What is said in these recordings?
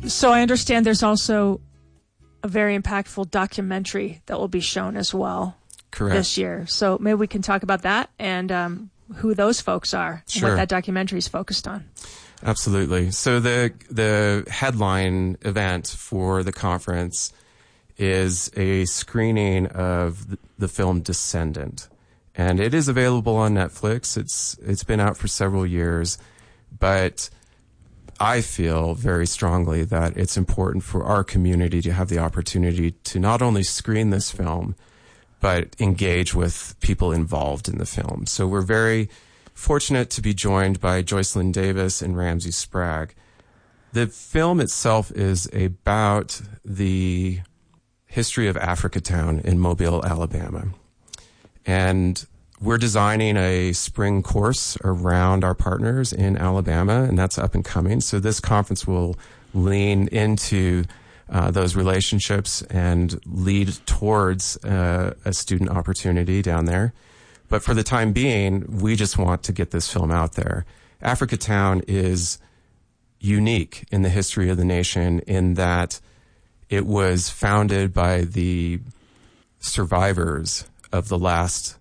So I understand there's also a very impactful documentary that will be shown as well. Correct. This year. So maybe we can talk about that and who those folks are and what that documentary is focused on. Absolutely. So the headline event for the conference is a screening of the film Descendant. And it is available on Netflix. It's been out for several years, but I feel very strongly that it's important for our community to have the opportunity to not only screen this film, but engage with people involved in the film. So we're very fortunate to be joined by Joycelyn Davis and Ramsey Sprague. The film itself is about the history of Africatown in Mobile, Alabama. And we're designing a spring course around our partners in Alabama, and that's up and coming. So this conference will lean into those relationships and lead towards a student opportunity down there. But for the time being, we just want to get this film out there. Africatown is unique in the history of the nation in that it was founded by the survivors of the last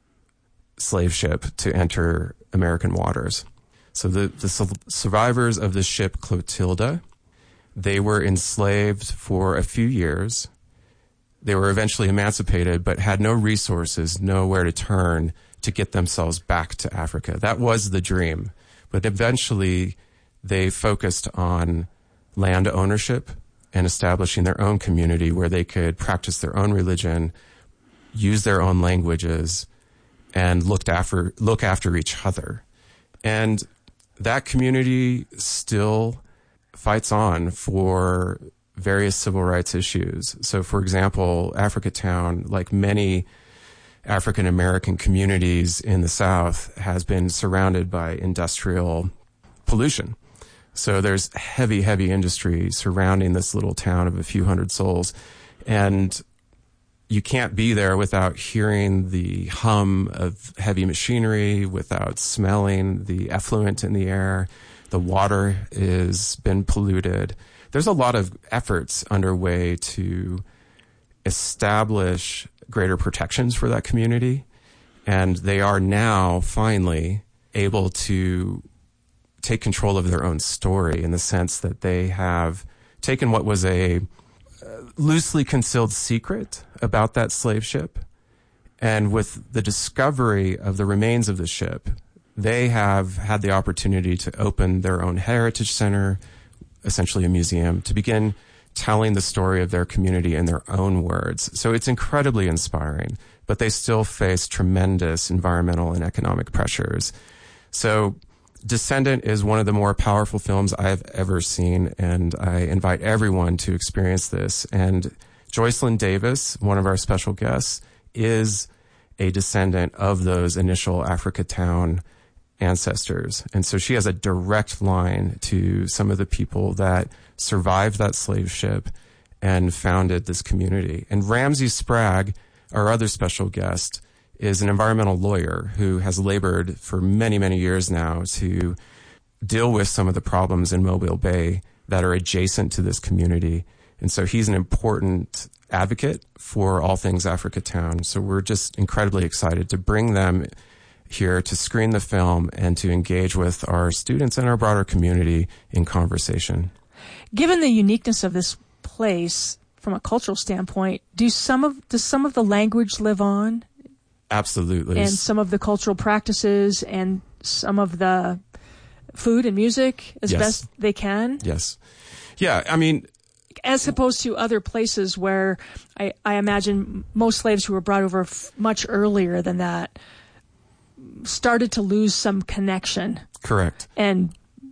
slave ship to enter American waters. So the survivors of the ship Clotilda, they were enslaved for a few years. They were eventually emancipated, but had no resources, nowhere to turn to get themselves back to Africa. That was the dream. But eventually, they focused on land ownership and establishing their own community where they could practice their own religion, use their own languages, and look after each other. And that community still fights on for various civil rights issues. So, for example, Africatown, like many African American communities in the South, has been surrounded by industrial pollution. So there's heavy, heavy industry surrounding this little town of a few hundred souls. And you can't be there without hearing the hum of heavy machinery, without smelling the effluent in the air. The water has been polluted. There's a lot of efforts underway to establish greater protections for that community. And they are now finally able to take control of their own story in the sense that they have taken what was a loosely concealed secret about that slave ship. And with the discovery of the remains of the ship, they have had the opportunity to open their own heritage center, essentially a museum, to begin telling the story of their community in their own words. So it's incredibly inspiring, but they still face tremendous environmental and economic pressures. So Descendant is one of the more powerful films I've ever seen, and I invite everyone to experience this. And Joycelyn Davis, one of our special guests, is a descendant of those initial Africatown ancestors. And so she has a direct line to some of the people that survived that slave ship and founded this community. And Ramsey Sprague, our other special guest, is an environmental lawyer who has labored for many, many years now to deal with some of the problems in Mobile Bay that are adjacent to this community. And so he's an important advocate for all things Africatown. So we're just incredibly excited to bring them here to screen the film and to engage with our students and our broader community in conversation. Given the uniqueness of this place from a cultural standpoint, does some of the language live on? Absolutely. And some of the cultural practices and some of the food and music as best they can? Yes. Yeah, I mean, as opposed to other places where I imagine most slaves who were brought over much earlier than that started to lose some connection. Correct. And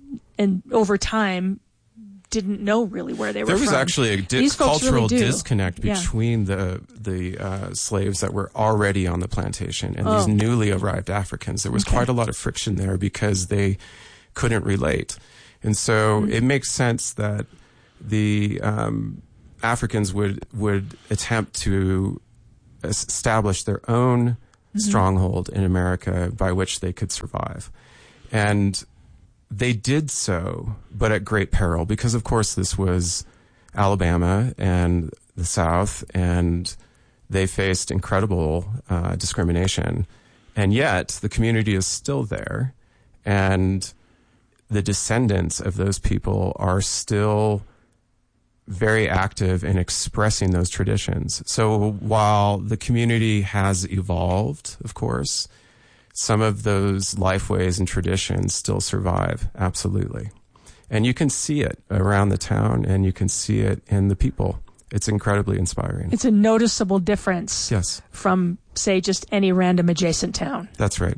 over time didn't know really where they were from. There was actually a cultural disconnect between the slaves that were already on the plantation and these newly arrived Africans. There was quite a lot of friction there because they couldn't relate. And so it makes sense that the Africans would attempt to establish their own stronghold in America by which they could survive. And they did so, but at great peril, because of course this was Alabama and the South, and they faced incredible discrimination. And yet the community is still there, and the descendants of those people are still very active in expressing those traditions. So while the community has evolved, of course, some of those lifeways and traditions still survive, absolutely. And you can see it around the town, and you can see it in the people. It's incredibly inspiring. It's a noticeable difference, yes, from, say, just any random adjacent town. That's right.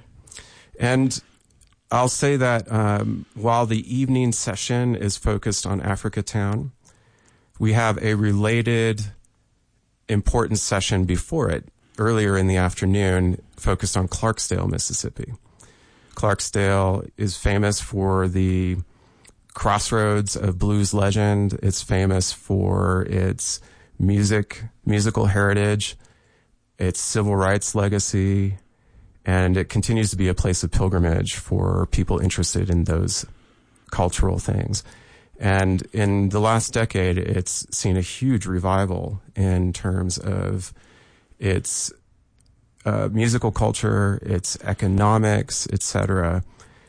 And I'll say that while the evening session is focused on Africatown, we have a related important session before it, earlier in the afternoon, focused on Clarksdale, Mississippi. Clarksdale is famous for the crossroads of blues legend. It's famous for its musical heritage, its civil rights legacy, and it continues to be a place of pilgrimage for people interested in those cultural things. And in the last decade, it's seen a huge revival in terms of its musical culture, its economics, etc.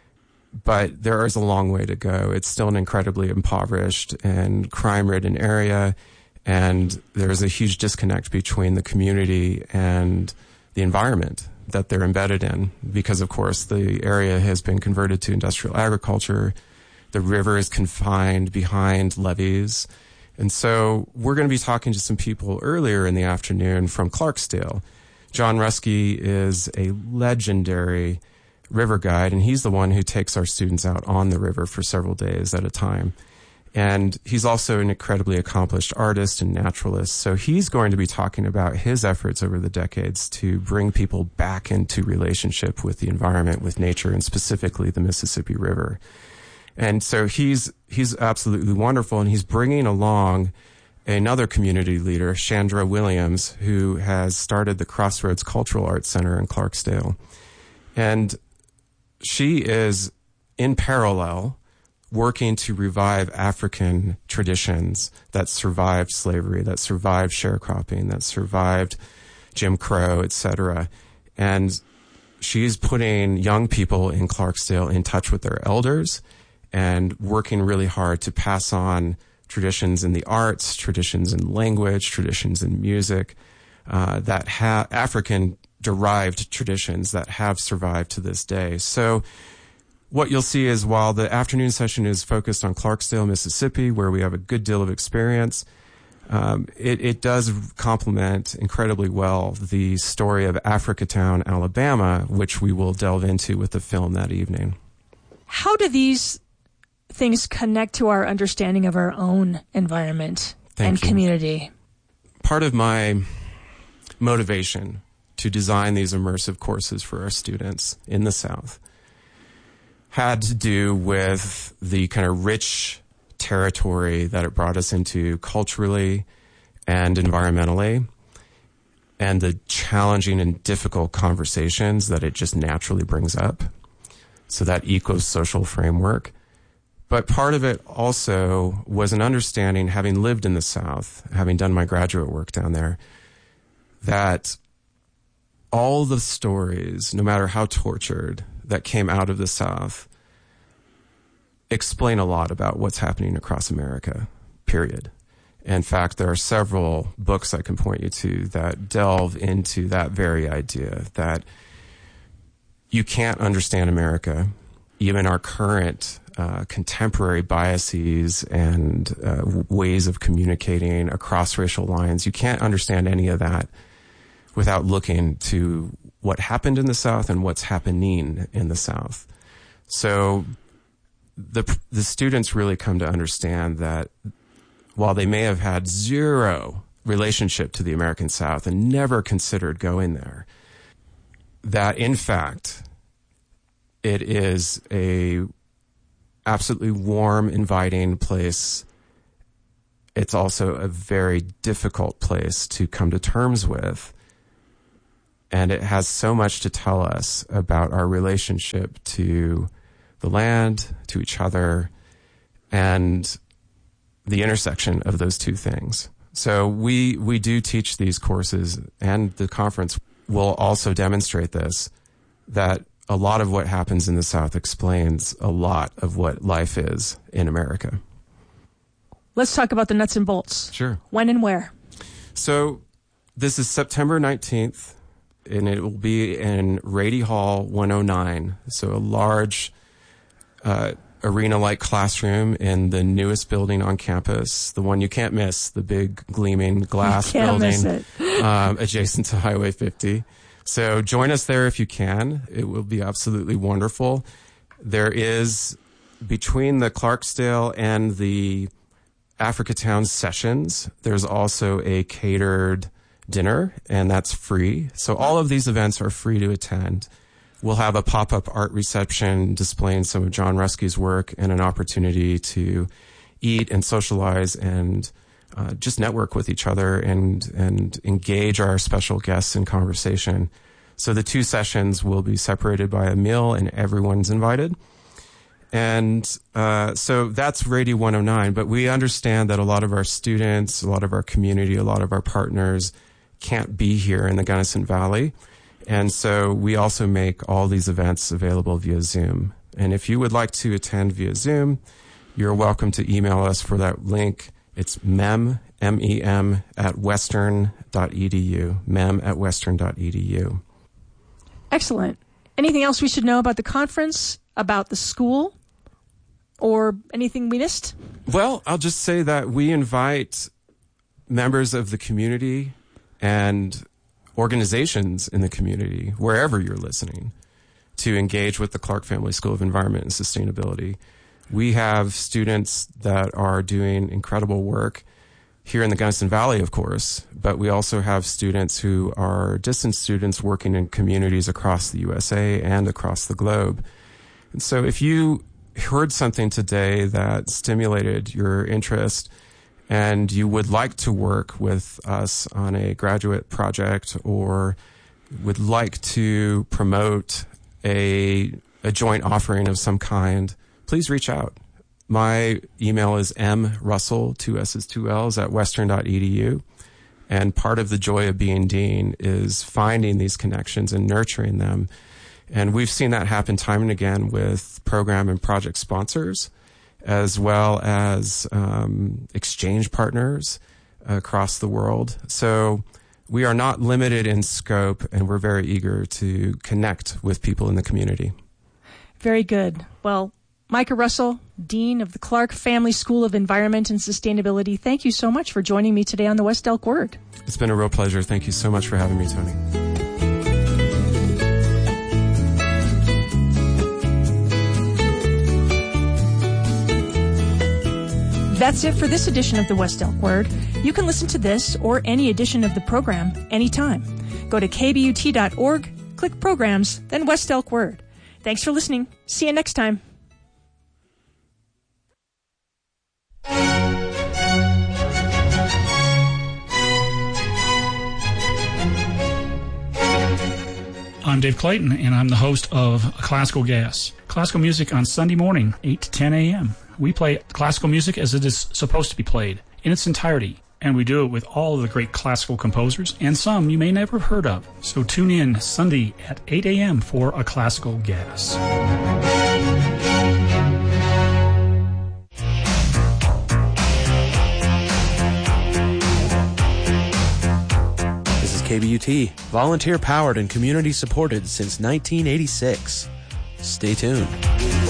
But there is a long way to go. It's still an incredibly impoverished and crime-ridden area, and there's a huge disconnect between the community and the environment that they're embedded in, because, of course, the area has been converted to industrial agriculture. The river is confined behind levees. And so we're going to be talking to some people earlier in the afternoon from Clarksdale. John Ruskey is a legendary river guide, and he's the one who takes our students out on the river for several days at a time. And he's also an incredibly accomplished artist and naturalist. So he's going to be talking about his efforts over the decades to bring people back into relationship with the environment, with nature, and specifically the Mississippi River. And so he's absolutely wonderful, and he's bringing along another community leader, Chandra Williams, who has started the Crossroads Cultural Arts Center in Clarksdale. And she is, in parallel, working to revive African traditions that survived slavery, that survived sharecropping, that survived Jim Crow, etc. And she's putting young people in Clarksdale in touch with their elders and working really hard to pass on traditions in the arts, traditions in language, traditions in music, that have African-derived traditions that have survived to this day. So what you'll see is, while the afternoon session is focused on Clarksdale, Mississippi, where we have a good deal of experience, it does complement incredibly well the story of Africatown, Alabama, which we will delve into with the film that evening. How do these things connect to our understanding of our own environment and community? Part of my motivation to design these immersive courses for our students in the South had to do with the kind of rich territory that it brought us into culturally and environmentally, and the challenging and difficult conversations that it just naturally brings up. So that eco-social framework. But part of it also was an understanding, having lived in the South, having done my graduate work down there, that all the stories, no matter how tortured, that came out of the South explain a lot about what's happening across America, period. In fact, there are several books I can point you to that delve into that very idea, that you can't understand America, even our current contemporary biases and ways of communicating across racial lines. You can't understand any of that without looking to what happened in the South and what's happening in the South. So the students really come to understand that while they may have had zero relationship to the American South and never considered going there, that in fact it is a absolutely warm, inviting place. It's also a very difficult place to come to terms with. And it has so much to tell us about our relationship to the land, to each other, and the intersection of those two things. So we do teach these courses, and the conference will also demonstrate this, that a lot of what happens in the South explains a lot of what life is in America. Let's talk about the nuts and bolts. Sure. When and where? So this is September 19th, and it will be in Rady Hall 109. So a large arena-like classroom in the newest building on campus, the one you can't miss, the big gleaming glass building adjacent to Highway 50. So join us there if you can. It will be absolutely wonderful. There is, between the Clarksdale and the Africatown sessions, there's also a catered dinner, and that's free. So all of these events are free to attend. We'll have a pop-up art reception displaying some of John Ruskey's work, and an opportunity to eat and socialize and just network with each other and engage our special guests in conversation. So the two sessions will be separated by a meal, and everyone's invited. And so that's Rady 109, but we understand that a lot of our students, a lot of our community, a lot of our partners can't be here in the Gunnison Valley. And so we also make all these events available via Zoom. And if you would like to attend via Zoom, you're welcome to email us for that link. It's mem, M-E-M, at western.edu, mem@western.edu. Excellent. Anything else we should know about the conference, about the school, or anything we missed? Well, I'll just say that we invite members of the community and organizations in the community, wherever you're listening, to engage with the Clark Family School of Environment and Sustainability. We have students that are doing incredible work here in the Gunnison Valley, of course, but we also have students who are distance students working in communities across the USA and across the globe. And so if you heard something today that stimulated your interest and you would like to work with us on a graduate project, or would like to promote a joint offering of some kind, please reach out. My email is mrussell, 2 S's, 2 L's, at western.edu. And part of the joy of being dean is finding these connections and nurturing them. And we've seen that happen time and again with program and project sponsors, as well as exchange partners across the world. So we are not limited in scope, and we're very eager to connect with people in the community. Very good. Well, Micah Russell, Dean of the Clark Family School of Environment and Sustainability, thank you so much for joining me today on the West Elk Word. It's been a real pleasure. Thank you so much for having me, Tony. That's it for this edition of the West Elk Word. You can listen to this or any edition of the program anytime. Go to kbut.org, click Programs, then West Elk Word. Thanks for listening. See you next time. I'm Dave Clayton, and I'm the host of Classical Gas. Classical music on Sunday morning, 8 to 10 a.m. We play classical music as it is supposed to be played, in its entirety. And we do it with all of the great classical composers, and some you may never have heard of. So tune in Sunday at 8 a.m. for A Classical Gas. This is KBUT, volunteer-powered and community-supported since 1986. Stay tuned.